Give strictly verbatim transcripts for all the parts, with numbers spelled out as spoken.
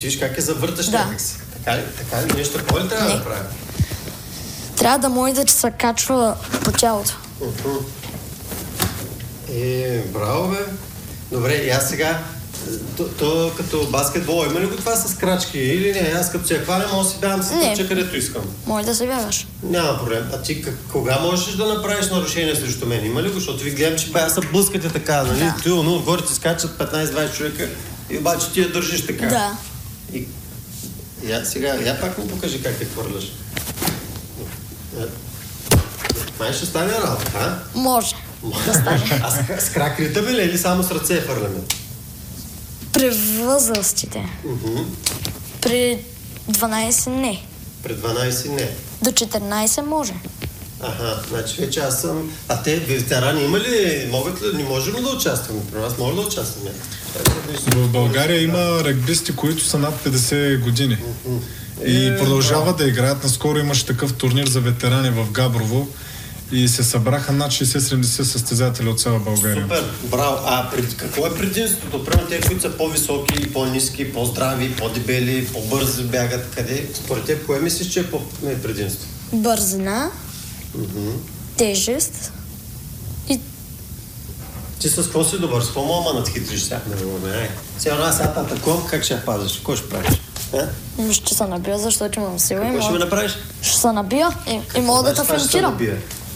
Виж как е завърташ Да. някак си. Така ли? Така ли? Нещо по-ли трябва Не. да прави? Трябва да може да се качва по тялото. Uh-huh. Е, браво, бе. Добре, и аз сега, то, то като баскетбол, има ли го това с крачки или не? Аз като се я хваля, мога да си бягам се Не. тъпча където искам. Може да се бягаш. Няма проблем. А ти как, кога можеш да направиш нарушение срещу мен? Има ли го? Защото ви гледам, че бая са блъскате така, нали? Да. Ти, но отгоре ти скачат петнайсет-двайсет човека и обаче ти я държиш така. Да. И, я сега, я пак ми покажи как те хвърляш. Е, Май ще стане работа, а? Може да стане. А с, с крак ритъм ли или само с ръце хвърляме? При възрастите. Uh-huh. При дванайсет не. Пред дванайсет не. До четиринайсет може. Аха, значи вече аз съм... А те ветерани има ли? Могат ли? Не можем ли да участваме? При нас може да участваме. В България има ръгбисти, които са над петдесет години. И продължават да играят. Наскоро имаше такъв турнир за ветерани в Габрово и се събраха над шейсет-седемдесет състезатели от цяла България. Супер, браво. А пред, какво е предимството? Примерно те, които са по-високи, по-ниски, по-здрави, по-дебели, по-бързи бягат. Къде? Според теб, кое мислиш, че е по-предимство? Бързина, Uh-huh. тежест и Ти с какво си добър? С какво мога да надхитриш сега? Сега аз сега атакувам, как ще я пазиш? Какво ще правиш? А? ще се набия, защото имам сила. и Какво ще мога- ме направиш? Ще се набия и, и мога да те Знаеш, това ще се финтирам. набие.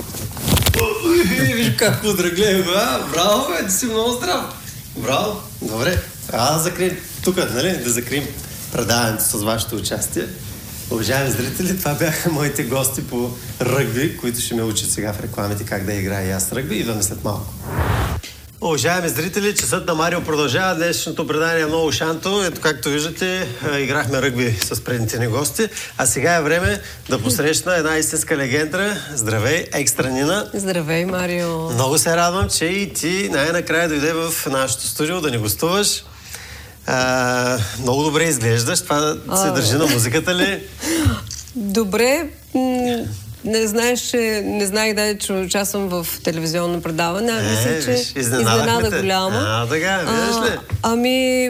Ой, виж как подраглее, а? Браво, бе, ти си много здрав. Браво, добре. А да закрием тук, нали? Да закрием предаването с вашето участие. Уважаеми зрители, това бяха моите гости по ръгби, които ще ме учат сега в рекламите как да играя и аз ръгби. Идваме след малко. Уважаеми зрители, часът на Марио продължава. Днешното предание е много шанто. Ето, както виждате, играхме ръгби с предните ни гости. А сега е време да посрещна една истинска легенда. Здравей, Екстра Нина. Здравей, Марио. Много се радвам, че и ти най-накрая дойде в нашото студио да ни гостуваш. А, много добре изглеждаш. Това а... се държи на музиката ли? Добре. М- Не знаеш, че не знаех да че участвам в телевизионно предаване, а мисля, Е, че виж, изненадахме изненада те. голяма. А, така, виждаш ли? Ами,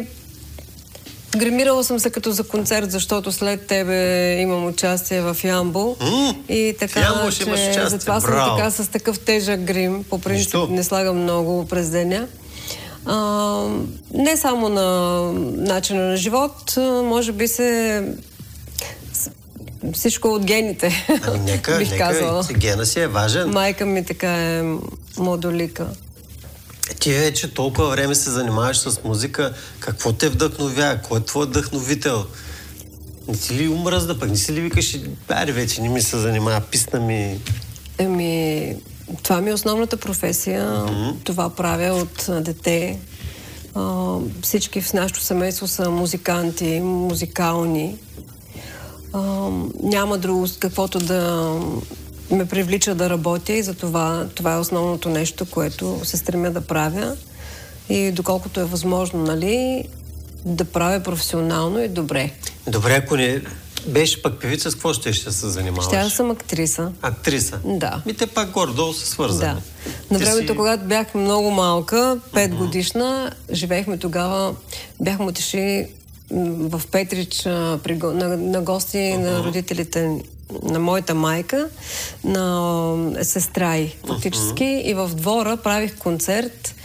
гримирала съм се като за концерт, защото след тебе имам участие в Ямбол. М, И в така, Ямбол ще имаш че участие. затова съм Браво. така с такъв тежък грим. По принцип Нищо. не слагам много през деня. А, не само на начина на живот, а, може би се... с- Всичко от гените, Ами нека, бих нека, казала. гена си е важен. Майка ми така е модолика. Ти вече толкова време се занимаваш с музика. Какво те вдъхновя? Кой е твой вдъхновител? Не си ли умръзна, пък не си ли викаш, аре вече не ми се занимава, писна ми... Еми, това ми е основната професия. Mm-hmm. Това правя от а, дете. А, всички в нашето семейство са музиканти, музикални. А, няма друго с каквото да ме привлича да работя и затова това е основното нещо, което се стремя да правя. И доколкото е възможно, нали, да правя професионално и добре. Добре, ако не беше пък певица, с какво ще ще се занимаваш? Ще аз съм актриса. Актриса? Да. Ми те пак горе-долу са свързани. Да. На Ти времето, си... когато бях много малка, пет годишна, живеехме тогава, бяхме отишли м, в Петрич а, при, го- на, на гости uh-huh. на родителите на моята майка, на е, сестра й, фактически. Uh-huh. И в двора правих концерт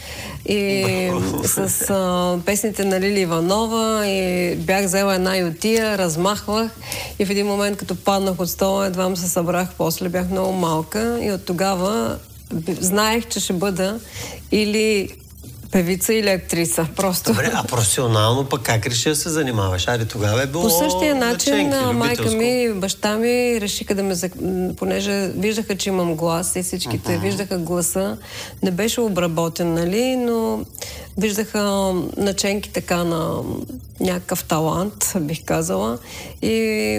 и с а, песните на Лили Иванова и бях взела една ютия, размахвах и в един момент, като паднах от стола, едва ме се събрах, после бях много малка и от тогава б- знаех, че ще бъда или певица или актриса. Просто. Добре, а професионално пък как реши да се занимаваш? Аре, тогава е било По същия начин наченки, на майка любителско. ми и баща ми решиха да ме... зак- м, понеже виждаха, че имам глас и всичките uh-huh. виждаха гласа. Не беше обработен, нали, но виждаха наченки така на някакъв талант, бих казала. И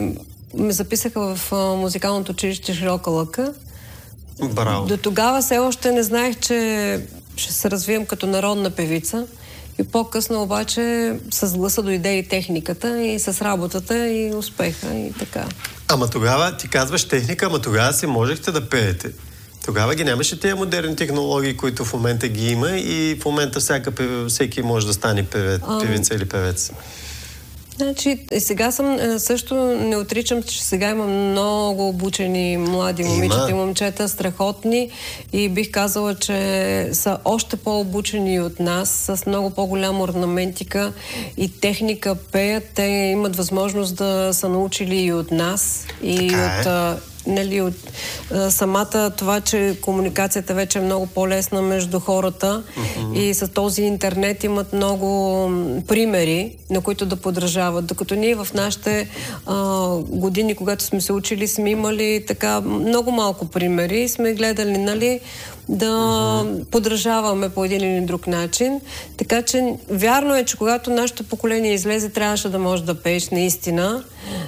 ме записаха в а, музикалното училище Широка лъка. Браво. До тогава все още не знаех, че ще се развием като народна певица. И по-късно обаче с гласа дойде и техниката, и с работата, и успеха, и така. Ама тогава ти казваш техника, ама тогава си можехте да пеете. Тогава ги нямаше тези модерни технологии, които в момента ги има и в момента всяка, пев- всеки може да стане певец, А... певица или певец. Значи, сега съм, също не отричам, че сега има много обучени млади момичета и момчета, страхотни, и бих казала, че са още по-обучени от нас, с много по-голяма орнаментика и техника пеят. Те имат възможност да са научили и от нас, и от... Е. Нали, от а, самата това, че комуникацията вече е много по-лесна между хората, uh-huh. и с този интернет имат много м, примери, на които да подражават. Докато ние в нашите а, години, когато сме се учили, сме имали така много малко примери и сме гледали, нали, да uh-huh. подражаваме по един или друг начин. Така че вярно е, че когато нашето поколение излезе, трябваше да можеш да пееш наистина.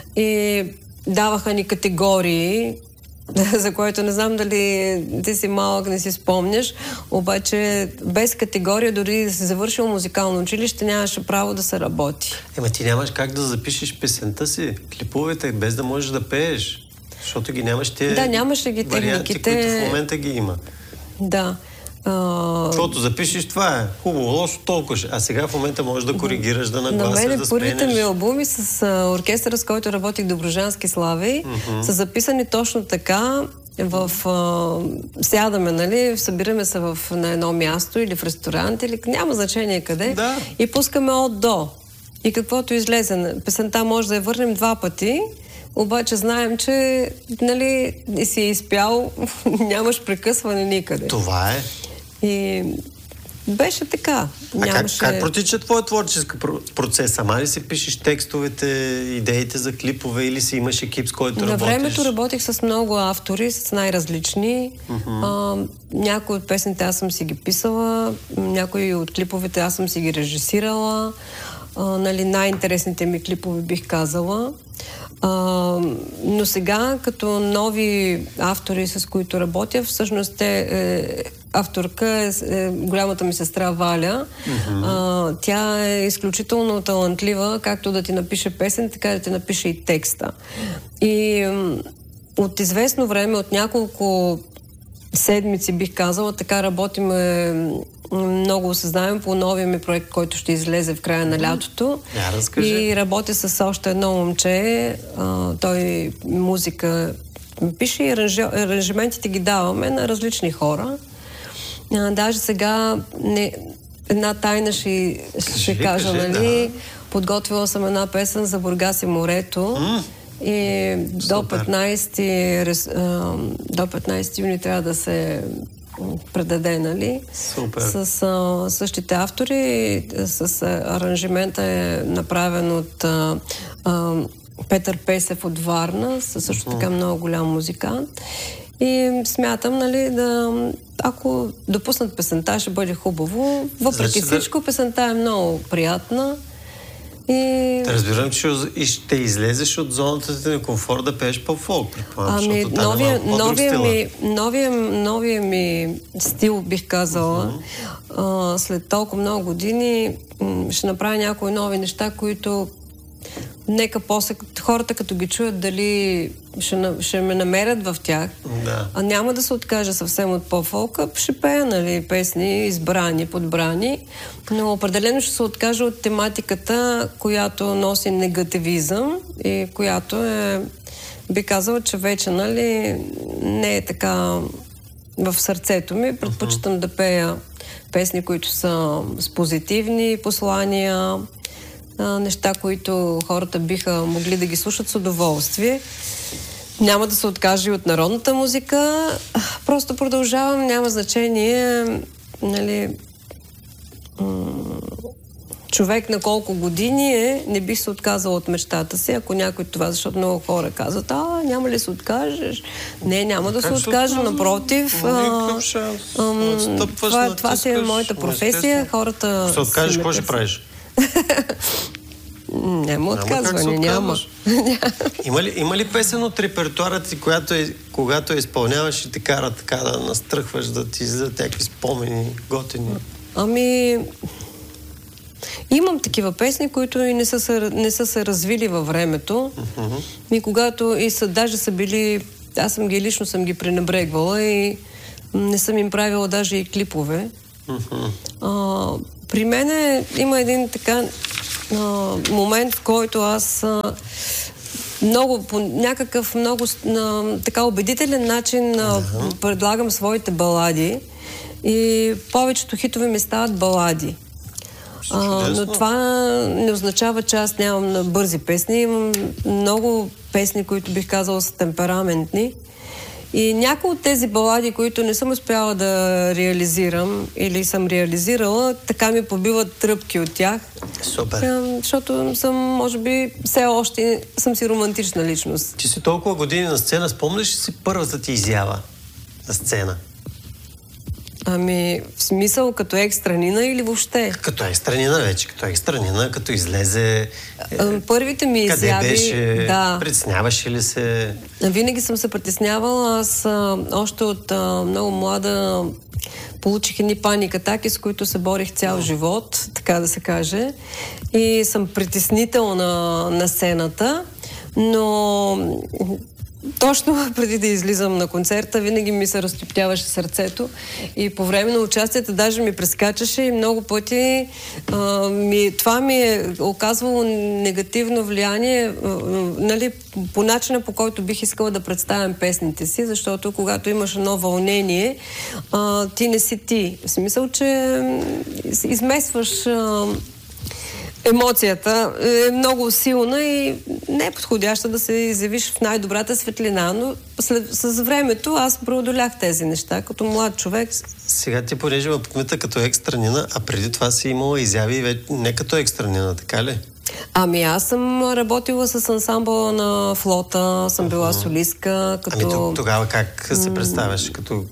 И даваха ни категории, за което не знам дали ти си малък, не си спомняш, обаче без категория, дори да си завършил музикално училище, нямаше право да се работи. Ема ти нямаш как да запишеш песента си, клиповете, без да можеш да пееш, защото ги нямаш тези да, нямаше ги варианти, техниките, които в момента ги има. Да. Uh... Защото запишеш, това е хубаво, лошо, толкова ще. А сега в момента можеш да коригираш, да нагласиш, да спенеш. На мен първите ми албуми с а, оркестъра, с който работих, Добруджански слави, uh-huh. са записани точно така. В, а, сядаме, нали, събираме се в, на едно място или в ресторант, или няма значение къде, да. И пускаме от до. И каквото излезе, песента може да я върнем два пъти, обаче знаем, че, нали, си е изпял, нямаш прекъсване никъде. Това е. И беше така. А Нямаше... как, как протича твой творчески процес? Сама ли си пишеш текстовете, идеите за клипове, или си имаш екип, с който На работиш? На времето работих с много автори, с най-различни. Uh-huh. А, някои от песните аз съм си ги писала, някои от клиповете аз съм си ги режисирала. А, нали, най-интересните ми клипове бих казала. А, но сега, като нови автори, с които работя, всъщност те, е, авторка е, е голямата ми сестра Валя. Mm-hmm. А, тя е изключително талантлива, както да ти напише песен, така да ти напише и текста. И от известно време, от няколко седмици, бих казала, така работиме много осъзнаем по новия ми проект, който ще излезе в края на лятото. Я, и работя с още едно момче. А, той музика пише и аранж... аранжиментите ги даваме на различни хора. А, даже сега не... една тайна ще, ще кажа, кажи, нали? Да. Подготвила съм една песен за Бургас и морето. Mm. И до петнайсети, до петнайсети юни трябва да се предаде, нали? Супер. С а, същите автори, с а, аранжимента е направен от а, а, Петър Песев от Варна, също така много голям музикант. И смятам, нали, да, ако допуснат песента, ще бъде хубаво. Въпреки значи, всичко, песента е много приятна. И... Разбирам, че ще излезеш от зоната ти на комфорт да пееш по-фолк, предполагам, ами, защото там новия, е малко новия, ми, новия, новия ми стил, бих казала, uh-huh. а, след толкова много години м- ще направя някои нови неща, които нека после хората, като ги чуят, дали ще, ще ме намерят в тях, да. А няма да се откажа съвсем от по-фолка, ще пея, нали, песни избрани, подбрани, но определено ще се откажа от тематиката, която носи негативизъм и която е, би казала, че вече, нали, не е така в сърцето ми. Предпочитам uh-huh. да пея песни, които са с позитивни послания, неща, които хората биха могли да ги слушат с удоволствие. Няма да се откаже и от народната музика. Просто продължавам, няма значение, нали, м- човек на колко години е, не бих се отказала от мечтата си, ако някой това, защото много хора казват, а, няма ли се откажеш? Не, няма да се откажа, напротив. А, ам, това това си е моята професия. Хората... Ще откажеш, какво ще правиш? Няма отказване, няма. Има ли, има ли песен от репертуара ти, която е, когато я изпълняваш и те кара така да настръхваш, да ти излизат някакви спомени, готини? Ами... Имам такива песни, които и не са, не са се развили във времето. Uh-huh. И когато и са, даже са били... Аз съм ги лично съм ги пренебрегвала и не съм им правила даже и клипове. Uh-huh. А, при мен има един така а, момент, в който аз а, много, по някакъв много а, така убедителен начин а, предлагам своите балади и повечето хитове ми стават балади. А, но това не означава, че аз нямам на бързи песни. Имам много песни, които бих казала са темпераментни. И някои от тези балади, които не съм успяла да реализирам или съм реализирала, така ми побиват тръпки от тях. Супер. А, защото съм, може би, все още съм си романтична личност. Ти си толкова години на сцена, спомняш ли си първата ти изява на сцена? Ами, в смисъл като екстранина или въобще? Като екстранина вече, като екстранина, като излезе... А, първите ми къде изяви... беше? Да. Притесняваше ли се? Винаги съм се притеснявала. Аз а, още от а, много млада получих едни паник атаки, с които се борих цял живот, така да се каже. И съм притеснител на, на сцената, но точно преди да излизам на концерта, винаги ми се разтоптяваше сърцето и по време на участието даже ми прескачаше и много пъти а, ми, това ми е оказвало негативно влияние а, нали, по начина, по който бих искала да представям песните си, защото когато имаш едно вълнение, а, ти не си ти. В смисъл, че изместваш а, емоцията е много силна и не е подходяща да се изявиш в най-добрата светлина, но след, с времето аз преодолях тези неща като млад човек. Сега ти понеже ме покмита като екстранина, а преди това си имала изяви вече не като екстранина, така ли? Ами аз съм работила с ансамбъла на Флота, съм била солистка. Като... Ами тогава как се представяш? Като...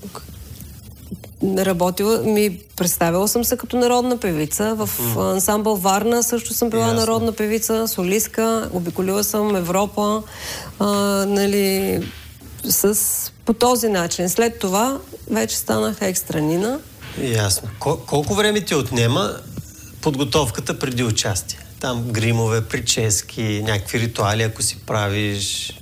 Работила, ми представила съм се като народна певица. В mm. ансамбъл Варна също съм била Ясно. народна певица, солистка. Обиколила съм Европа, а, нали, с, по този начин. След това вече станах екстранина. Ясно. Кол- колко време ти отнема подготовката преди участие? Там гримове, прически, някакви ритуали, ако си правиш,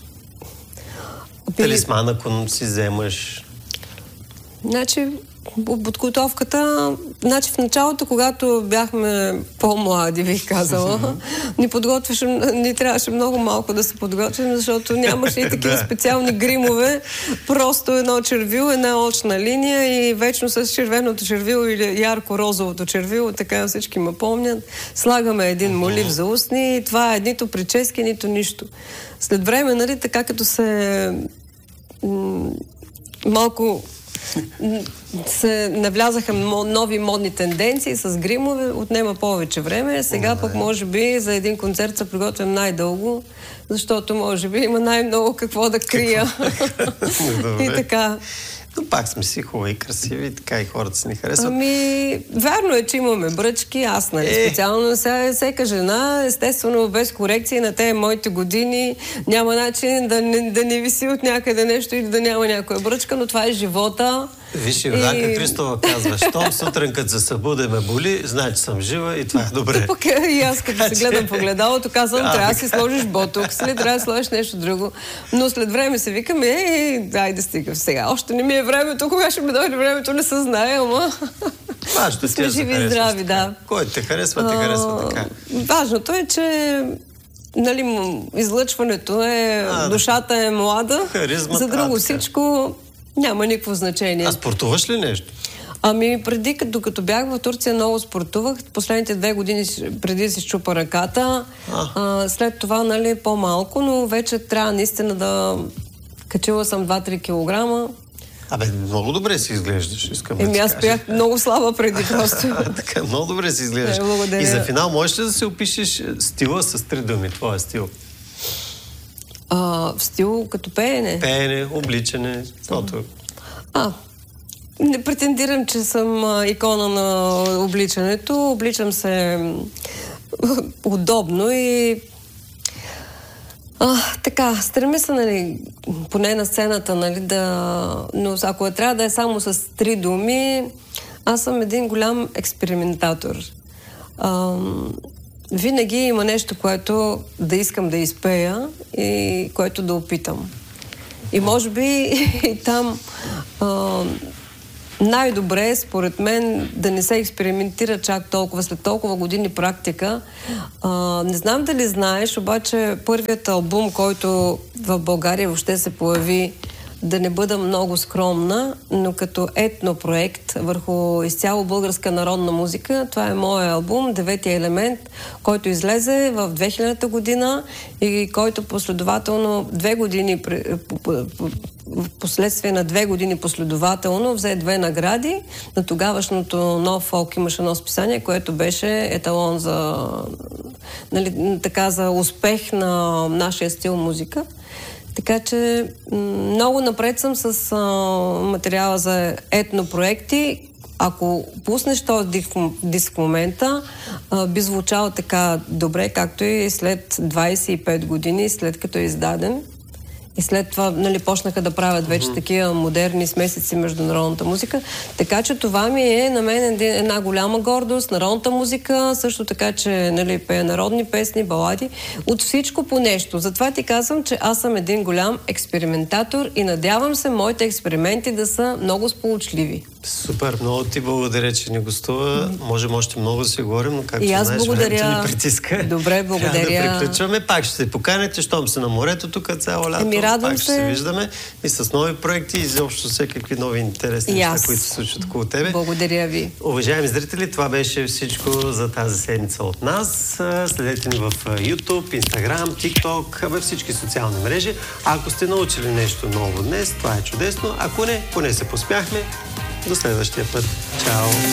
талисман, ако си вземаш. Значи, подготовката, значи в началото, когато бяхме по-млади, бих казала, ни подготвяше, ни трябваше много малко да се подготвим, защото нямаше и такива специални гримове. Просто едно червило, една очна линия и вечно с червеното червило или ярко-розовото червило, така всички ме помнят. Слагаме един молив за устни и това е нито прически, нито нищо. След време, нали, така като се м- малко се навлязаха нови модни тенденции с гримове, отнема повече време. Сега пък може би за един концерт се приготвям най-дълго, защото може би има най-много какво да крия. И така. Но пак сме си хубави и красиви, така и хората си ни харесват. Ами, вярно е, че имаме бръчки, аз, нали, е. специално сега всека жена, естествено, без корекции на тези моите години, няма начин да не, да не виси от някъде нещо и да няма някоя бръчка, но това е живота. Виж, Йорданка и... Христова казва, щом сутрин като се събуде ме боли, знае, че съм жива и това е добре. Пък и аз като се гледам по гледалото, казвам, а, трябва да си сложиш ботокс, след трябва да сложиш нещо друго. Но след време се викам, ей, дай да стига сега. Още не ми е времето, кога ще ми дойде времето, не се знае, ама... Важно сме живи и здрави, да. Кой те харесва, те харесва така. Важното е, че нали, излъчването е, а, душата е млада, харизмата, за друго всичко няма никакво значение. А спортуваш ли нещо? Ами преди, докато бях в Турция, много спортувах. Последните две години преди да си щупа ръката. А. А, след това, нали, по-малко, но вече трябва наистина да... Качила съм два-три килограма. Абе, много добре си изглеждаш, искам да ти Еми, аз бях много слаба преди просто. Така, много добре си изглеждаш. Не, благодаря. И за финал, можеш ли да се опишеш стила с три думи? Твоя стил? А, в стил като пеене? Пеене, обличане, каквото. А, не претендирам, че съм а, икона на обличането. Обличам се удобно и а, така, стремя се, нали, поне на сцената, нали, да... Но ако е трябва да е само с три думи, аз съм един голям експериментатор. А, винаги има нещо, което да искам да изпея и което да опитам. И може би и там а, най-добре е, според мен, да не се експериментира чак толкова, след толкова години практика. А, не знам дали знаеш, обаче първият албум, който в България въобще се появи, да не бъда много скромна, но като етнопроект върху изцяло българска народна музика. Това е моят албум, Деветия елемент, който излезе в две хилядната година и който последователно две години, в последствие на две години последователно взе две награди. На тогавашното Нов фолк имаше едно списание, което беше еталон за, нали, така, за успех на нашия стил музика. Така че много напред съм с а, материала за етнопроекти. Ако пуснеш този диск, диск в момента, а, би звучал така добре, както и след двайсет и пет години, след като е издаден. И след това, нали, почнаха да правят вече mm-hmm. такива модерни смесици между народната музика. Така че това ми е на мен една голяма гордост. Народната музика, също така, че, нали, пея народни песни, балади. От всичко по нещо. Затова ти казвам, че аз съм един голям експериментатор и надявам се моите експерименти да са много сполучливи. Супер, много ти благодаря, че ни гостува. Mm-hmm. Можем още много да си говорим, но както и аз знаеш, благодаря. времето ни притиска. Добре, благодаря. Трябва да приключваме. Пак ще се поканите, щом се на морето тук цяло лято. Еми, радвам пак се. ще се виждаме и с нови проекти и изобщо всякакви нови интересни неща, които се случват около тебе. Благодаря ви. Уважаеми зрители, това беше всичко за тази седмица от нас. Следете ни в YouTube, Instagram, TikTok, във всички социални мрежи. Ако сте научили нещо ново днес, това е чудесно. Ако не, поне се посмяхме. До следващия път. Чао!